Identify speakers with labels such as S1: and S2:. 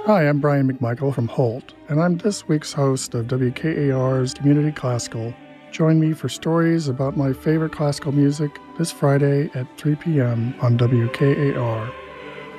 S1: Hi, I'm Brian McMichael from Holt, and I'm this week's host of WKAR's Community Classical. Join me for stories about my favorite classical music this Friday at 3 p.m. on WKAR.